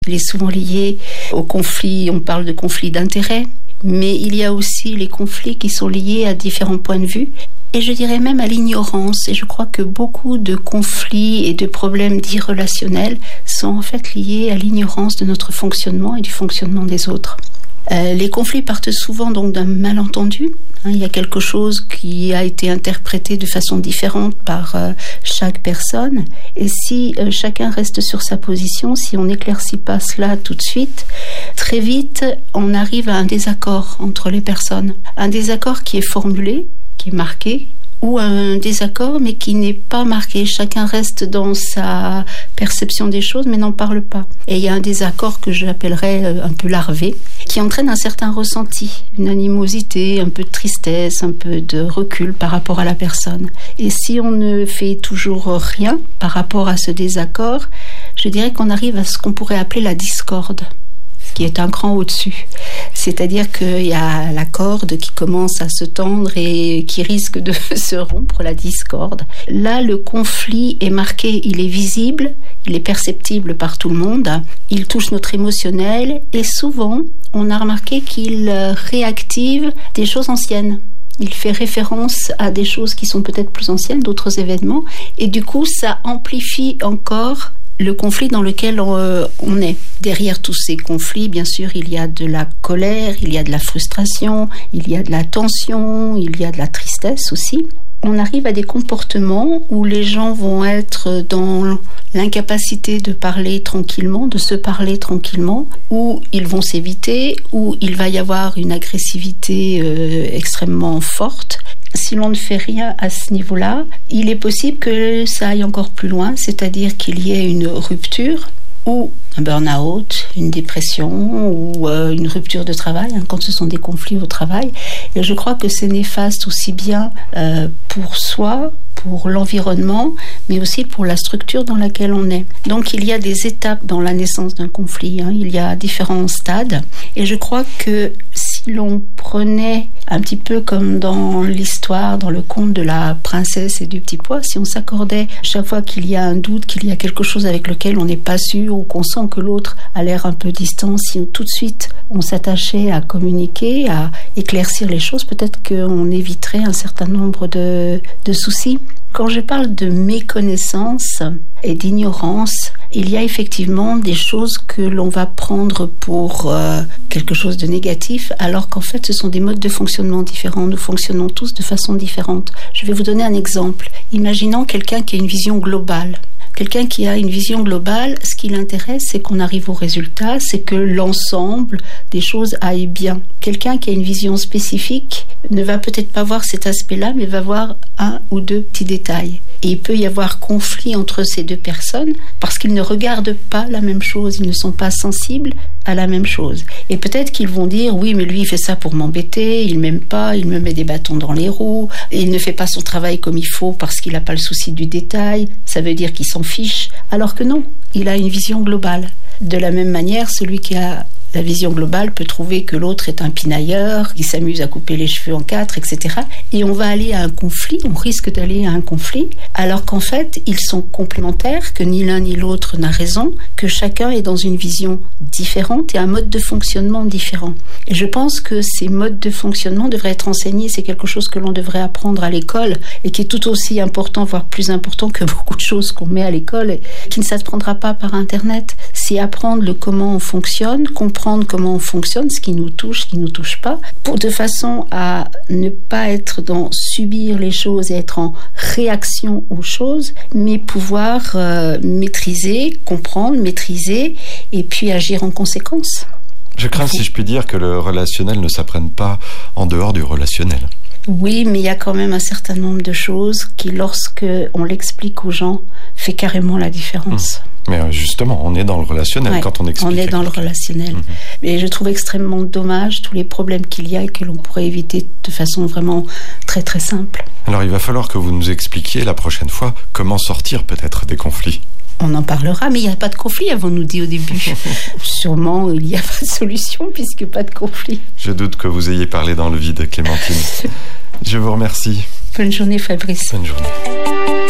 Il est souvent lié aux conflits, on parle de conflits d'intérêts, mais il y a aussi les conflits qui sont liés à différents points de vue, et je dirais même à l'ignorance. Et je crois que beaucoup de conflits et de problèmes dits relationnels sont en fait liés à l'ignorance de notre fonctionnement et du fonctionnement des autres. Les conflits partent souvent donc d'un malentendu. Il y a quelque chose qui a été interprété de façon différente par chaque personne. Et si chacun reste sur sa position, si on n'éclaircit pas cela tout de suite, très vite, on arrive à un désaccord entre les personnes. Un désaccord qui est formulé, qui est marqué, ou un désaccord mais qui n'est pas marqué. Chacun reste dans sa perception des choses mais n'en parle pas. Et il y a un désaccord que j'appellerais un peu larvé, qui entraîne un certain ressenti, une animosité, un peu de tristesse, un peu de recul par rapport à la personne. Et si on ne fait toujours rien par rapport à ce désaccord, je dirais qu'on arrive à ce qu'on pourrait appeler la discorde, qui est un cran au-dessus. C'est-à-dire qu'il y a la corde qui commence à se tendre et qui risque de se rompre, la discorde. Là, le conflit est marqué, il est visible, il est perceptible par tout le monde, il touche notre émotionnel et souvent, on a remarqué qu'il réactive des choses anciennes. Il fait référence à des choses qui sont peut-être plus anciennes, d'autres événements, et du coup, ça amplifie encore le conflit dans lequel on est. Derrière tous ces conflits, bien sûr, il y a de la colère, il y a de la frustration, il y a de la tension, il y a de la tristesse aussi. On arrive à des comportements où les gens vont être dans l'incapacité de parler tranquillement, de se parler tranquillement, où ils vont s'éviter, où il va y avoir une agressivité extrêmement forte. Si l'on ne fait rien à ce niveau-là, il est possible que ça aille encore plus loin, c'est-à-dire qu'il y ait une rupture ou un burn-out, une dépression ou une rupture de travail, quand ce sont des conflits au travail. Et je crois que c'est néfaste aussi bien pour soi, pour l'environnement, mais aussi pour la structure dans laquelle on est. Donc il y a des étapes dans la naissance d'un conflit, il y a différents stades, et je crois que si l'on prenait un petit peu comme dans l'histoire, dans le conte de la princesse et du petit pois, si on s'accordait chaque fois qu'il y a un doute, qu'il y a quelque chose avec lequel on n'est pas sûr ou qu'on sent que l'autre a l'air un peu distant, si tout de suite on s'attachait à communiquer, à éclaircir les choses, peut-être qu'on éviterait un certain nombre de soucis. Quand je parle de méconnaissance et d'ignorance, il y a effectivement des choses que l'on va prendre pour quelque chose de négatif, alors qu'en fait ce sont des modes de fonctionnement différents. Nous fonctionnons tous de façon différente. Je vais vous donner un exemple. Imaginons quelqu'un qui a une vision globale. Quelqu'un qui a une vision globale, ce qui l'intéresse, c'est qu'on arrive au résultat, c'est que l'ensemble des choses aille bien. Quelqu'un qui a une vision spécifique ne va peut-être pas voir cet aspect-là, mais va voir un ou deux petits détails. Et il peut y avoir conflit entre ces deux personnes parce qu'ils ne regardent pas la même chose, ils ne sont pas sensibles à la même chose. Et peut-être qu'ils vont dire, oui, mais lui, il fait ça pour m'embêter, il m'aime pas, il me met des bâtons dans les roues, et il ne fait pas son travail comme il faut parce qu'il n'a pas le souci du détail, ça veut dire qu'il s'en fiche. Alors que non, il a une vision globale. De la même manière, celui qui a la vision globale peut trouver que l'autre est un pinailleur, qui s'amuse à couper les cheveux en quatre, etc. Et on va aller à un conflit, on risque d'aller à un conflit, alors qu'en fait, ils sont complémentaires, que ni l'un ni l'autre n'a raison, que chacun est dans une vision différente et un mode de fonctionnement différent. Et je pense que ces modes de fonctionnement devraient être enseignés, c'est quelque chose que l'on devrait apprendre à l'école et qui est tout aussi important, voire plus important que beaucoup de choses qu'on met à l'école et qui ne s'apprendra pas par Internet. C'est apprendre le comment on fonctionne, comprendre comment on fonctionne, ce qui nous touche, ce qui ne nous touche pas, de façon à ne pas être dans subir les choses et être en réaction aux choses, mais pouvoir maîtriser, comprendre, maîtriser et puis agir en conséquence. Je crains, si je puis dire, que le relationnel ne s'apprenne pas en dehors du relationnel. Oui, mais il y a quand même un certain nombre de choses qui, lorsque on l'explique aux gens, fait carrément la différence. Mais justement, on est dans le relationnel quand on explique. On est dans le relationnel. Et je trouve extrêmement dommage tous les problèmes qu'il y a et que l'on pourrait éviter de façon vraiment très très simple. Alors il va falloir que vous nous expliquiez la prochaine fois comment sortir peut-être des conflits. On en parlera, mais il n'y a pas de conflit, avons-nous dit au début. Sûrement, il n'y a pas de solution puisque pas de conflit. Je doute que vous ayez parlé dans le vide, Clémentine. Je vous remercie. Bonne journée, Fabrice. Bonne journée.